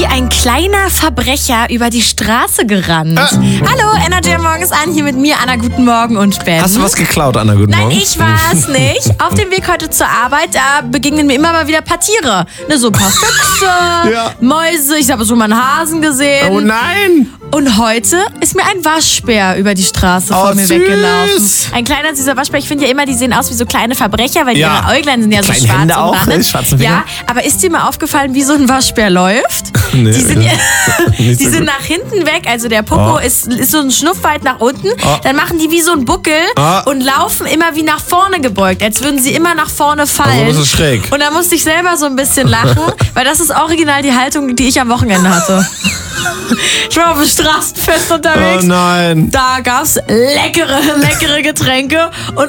wie ein kleiner Verbrecher über die Straße gerannt. Hallo, Energy morgens an, hier mit mir, Anna, guten Morgen und Ben. Hast du was geklaut, Anna, guten Morgen? Nein, ich war es nicht. Auf dem Weg heute zur Arbeit, da begegnen mir immer mal wieder ein paar Tiere. So ein paar Füchse, Mäuse, ich habe schon mal einen Hasen gesehen. Oh nein! Und heute ist mir ein Waschbär über die Straße vor mir weggelaufen. Ein kleiner süßer Waschbär. Ich finde ja immer, die sehen aus wie so kleine Verbrecher, weil ihre Äuglein sind ja so schwarz Hände und auch, schwarze Finger. Ja, aber ist dir mal aufgefallen, wie so ein Waschbär läuft? Nee, die sind, nicht die so sind gut. nach hinten weg, also der Popo ist so ein Schnuff weit nach unten. Dann machen die wie so ein Buckel und laufen immer wie nach vorne gebeugt, als würden sie immer nach vorne fallen. Also, das ist schräg. Und da musste ich selber so ein bisschen lachen, weil das ist original die Haltung, die ich am Wochenende hatte. Ich war auf dem Straßenfest unterwegs. Oh nein. Da gab's leckere Getränke und